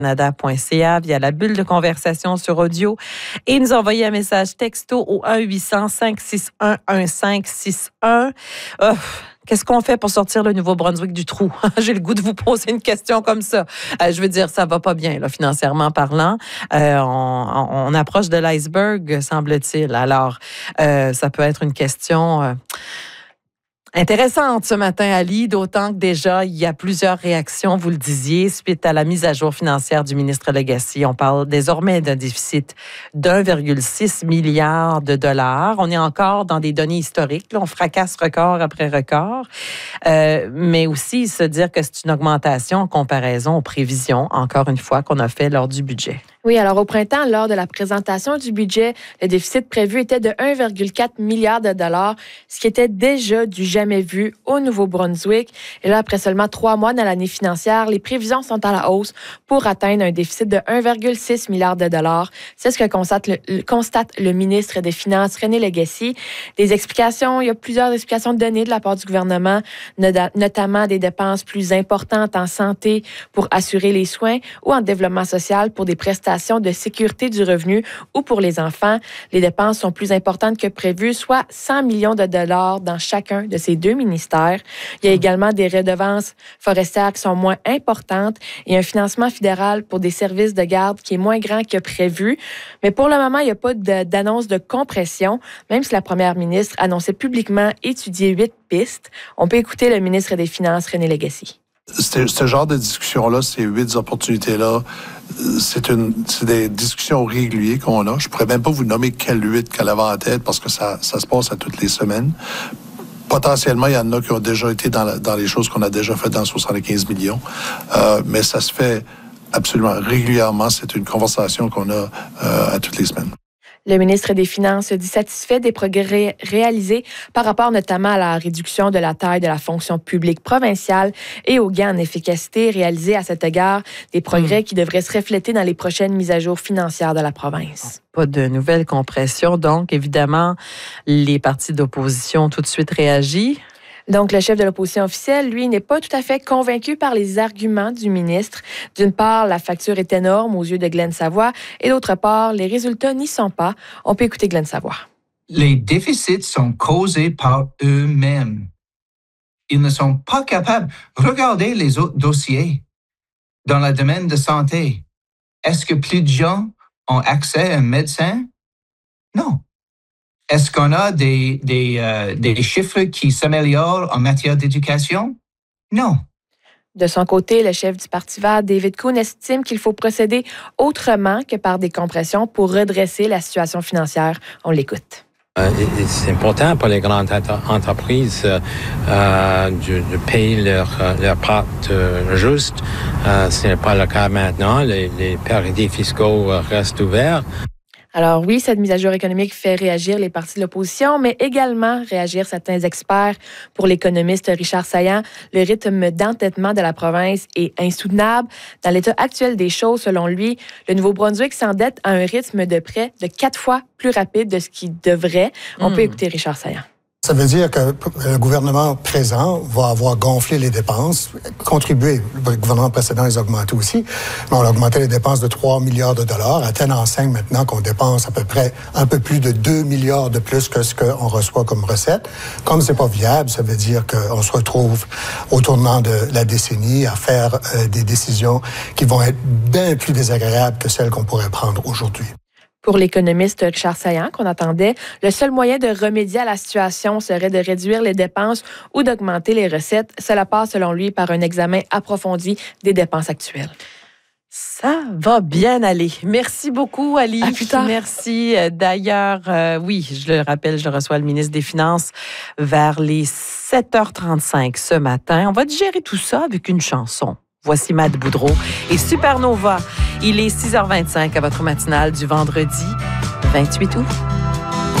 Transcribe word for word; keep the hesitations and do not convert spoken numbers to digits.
canada point c a via la bulle de conversation sur audio et nous envoyer un message texto au un huit cents, cinq six un, quinze six un. Oh, qu'est-ce qu'on fait pour sortir le Nouveau-Brunswick du trou? J'ai le goût de vous poser une question comme ça. Euh, je veux dire, ça va pas bien, là, financièrement parlant. Euh, on, on approche de l'iceberg, semble-t-il. Alors, euh, ça peut être une question... Euh, intéressante ce matin, Ali, d'autant que déjà, il y a plusieurs réactions, vous le disiez, suite à la mise à jour financière du ministre Legacy. On parle désormais d'un déficit d'un virgule six milliard de dollars. On est encore dans des données historiques. Là, on fracasse record après record. Euh, mais aussi se dire que c'est une augmentation en comparaison aux prévisions, encore une fois, qu'on a fait lors du budget. Oui, alors au printemps, lors de la présentation du budget, le déficit prévu était de un virgule quatre milliard de dollars, ce qui était déjà du jamais vu au Nouveau-Brunswick. Et là, après seulement trois mois dans l'année financière, les prévisions sont à la hausse pour atteindre un déficit de un virgule six milliard de dollars. C'est ce que constate le, constate le ministre des Finances, René Legacy. Des explications, il y a plusieurs explications données de la part du gouvernement, notamment des dépenses plus importantes en santé pour assurer les soins ou en développement social pour des prestations de sécurité du revenu ou pour les enfants. Les dépenses sont plus importantes que prévues, soit cent millions de dollars dans chacun de ces deux ministères. Il y a également des redevances forestières qui sont moins importantes et un financement fédéral pour des services de garde qui est moins grand que prévu. Mais pour le moment, il n'y a pas de, d'annonce de compression, même si la première ministre annonçait publiquement étudier huit pistes. On peut écouter le ministre des Finances, René Legacy. C'est, ce genre de discussion-là, ces huit opportunités-là, c'est, une, c'est des discussions régulières qu'on a. Je pourrais même pas vous nommer quelle huit qu'elle avait en tête parce que ça, ça se passe à toutes les semaines. Potentiellement, il y en a qui ont déjà été dans, la, dans les choses qu'on a déjà faites dans soixante-quinze millions. Euh, mais ça se fait absolument régulièrement. C'est une conversation qu'on a euh, à toutes les semaines. Le ministre des Finances se dit satisfait des progrès réalisés par rapport notamment à la réduction de la taille de la fonction publique provinciale et aux gains en efficacité réalisés à cet égard, des progrès mmh. qui devraient se refléter dans les prochaines mises à jour financières de la province. Pas de nouvelles compressions, donc évidemment, les partis d'opposition ont tout de suite réagi. Donc, le chef de l'opposition officielle, lui, n'est pas tout à fait convaincu par les arguments du ministre. D'une part, la facture est énorme aux yeux de Glenn Savoie et d'autre part, les résultats n'y sont pas. On peut écouter Glenn Savoie. Les déficits sont causés par eux-mêmes. Ils ne sont pas capables. Regardez les autres dossiers dans le domaine de santé. Est-ce que plus de gens ont accès à un médecin? Non. Est-ce qu'on a des, des, euh, des chiffres qui s'améliorent en matière d'éducation? Non. De son côté, le chef du Parti vert, David Kuhn, estime qu'il faut procéder autrement que par des compressions pour redresser la situation financière. On l'écoute. Euh, c'est important pour les grandes entreprises euh, de, de payer leur, leur part euh, juste. Euh, ce n'est pas le cas maintenant. Les, les paradis fiscaux restent ouverts. Alors oui, cette mise à jour économique fait réagir les partis de l'opposition, mais également réagir certains experts. Pour l'économiste Richard Saillant, le rythme d'entêtement de la province est insoutenable. Dans l'état actuel des choses, selon lui, le Nouveau-Brunswick s'endette à un rythme de près de quatre fois plus rapide de ce qu'il devrait. On mmh. peut écouter Richard Saillant. Ça veut dire que le gouvernement présent va avoir gonflé les dépenses, contribué. Le gouvernement précédent les a augmenté aussi. Mais on a augmenté les dépenses de trois milliards de dollars, à tel enseigne maintenant qu'on dépense à peu près un peu plus de deux milliards de plus que ce qu'on reçoit comme recette. Comme c'est pas viable, ça veut dire qu'on se retrouve au tournant de la décennie à faire euh, des décisions qui vont être bien plus désagréables que celles qu'on pourrait prendre aujourd'hui. Pour l'économiste Richard Saillant, qu'on attendait, le seul moyen de remédier à la situation serait de réduire les dépenses ou d'augmenter les recettes. Cela passe, selon lui, par un examen approfondi des dépenses actuelles. Ça va bien aller. Merci beaucoup, Ali. À plus tard. Merci. D'ailleurs, euh, oui, je le rappelle, je reçois le ministre des Finances vers les sept heures trente-cinq ce matin. On va digérer tout ça avec une chanson. Voici Mad Boudreau et Supernova. Il est six heures vingt-cinq à votre matinale du vendredi vingt-huit août.